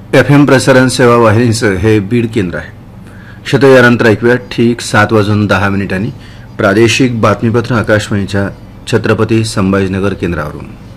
FM प्रसारण सेवा वाहिनीचं हे बीड केंद्र आहे. यानंतर ऐकूया ठीक 7:10 प्रादेशिक बातमीपत्र आकाशवाणीच्या छत्रपती संभाजीनगर केंद्रावरून.